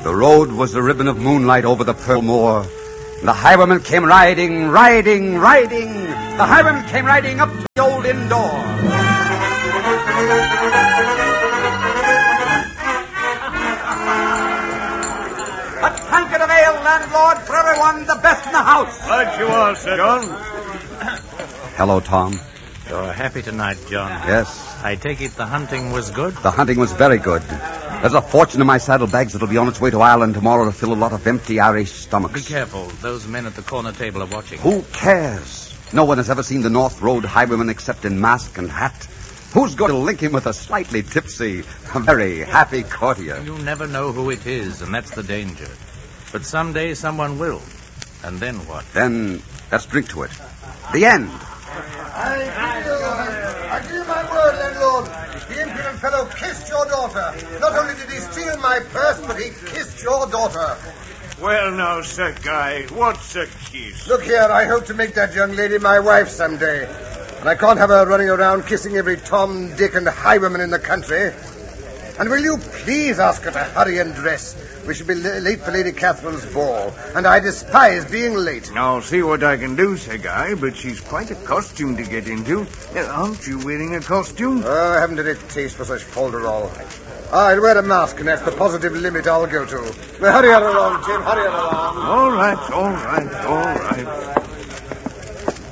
The road was a ribbon of moonlight over the pearl moor. The highwayman came riding. The highwayman came riding up to the old inn door. A tankard of ale, landlord, for everyone, the best in the house. Right you are, Sir John. Hello, Tom. You're happy tonight, John. Yes. I take it the hunting was good? The hunting was very good. There's a fortune in my saddlebags that'll be on its way to Ireland tomorrow to fill a lot of empty Irish stomachs. Be careful. Those men at the corner table are watching. Who cares? No one has ever seen the North Road highwayman except in mask and hat. Who's going to link him with a slightly tipsy, very happy courtier? You never know who it is, and that's the danger. But someday someone will. And then what? Then let's drink to it. The end. I give you my word, landlord. The impudent fellow kissed your daughter. Not only did he steal my purse, but he kissed your daughter. Well, now, Sir Guy, what's a kiss? Look here, I hope to make that young lady my wife someday. And I can't have her running around kissing every Tom, Dick, and highwayman in the country. And will you please ask her to hurry and dress? We shall be late for Lady Catherine's ball, and I despise being late. I'll see what I can do, Sir Guy, but she's quite a costume to get into. Aren't you wearing a costume? Oh, I haven't any taste for such folderol. I'll wear a mask, and that's the positive limit I'll go to. Now, hurry her along, Jim, hurry her along. All right.